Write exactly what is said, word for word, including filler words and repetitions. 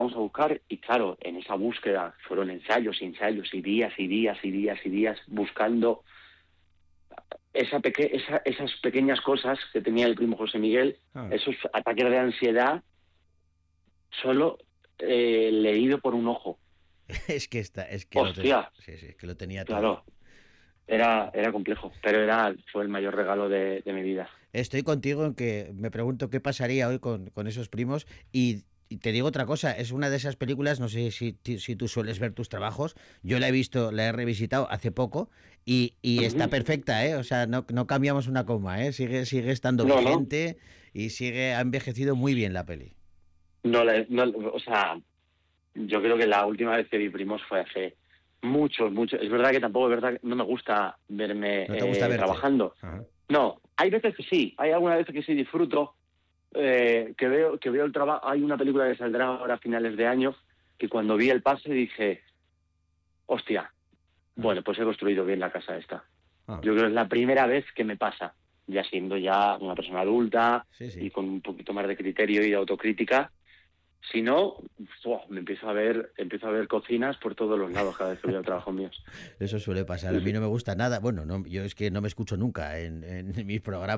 vamos a buscar, y claro, en esa búsqueda fueron ensayos y ensayos y días y días y días y días buscando esa peque esa, esas pequeñas cosas que tenía el primo José Miguel, Ah. esos ataques de ansiedad, solo eh, leído por un ojo. Es que está, es que lo ten- Hostia, sí, sí, es que lo tenía todo. claro, era, era complejo, pero era, fue el mayor regalo de, de mi vida. Estoy contigo en que me pregunto qué pasaría hoy con, con esos primos y, y te digo otra cosa, es una de esas películas, no sé si, ti- si tú sueles ver tus trabajos, yo la he visto, la he revisitado hace poco y, y está Ujú. perfecta, ¿eh? O sea, no, no cambiamos una coma, ¿eh? Sigue, sigue estando No, no, vigente y sigue, ha envejecido muy bien la peli. no, le- no, o sea, yo creo que la última vez que vi Primos fue hace muchos, muchos. Es verdad que tampoco es verdad que no me gusta verme ¿No te gusta eh, verte? trabajando. Ajá. No, hay veces que sí, hay algunas veces que sí disfruto, eh, que veo que veo el trabajo. Hay una película que saldrá ahora a finales de año que cuando vi el pase dije, hostia, Ah, bueno, pues he construido bien la casa esta. ah. Yo creo que es la primera vez que me pasa, ya siendo ya una persona adulta Sí, y sí. con un poquito más de criterio y de autocrítica. Si no, ¡fua! me empiezo a ver, empiezo a ver cocinas por todos los lados cada vez que veo trabajos míos. Eso suele pasar. A Sí, mí sí. no me gusta nada. Bueno, no, yo es que no me escucho nunca en, en mis programas.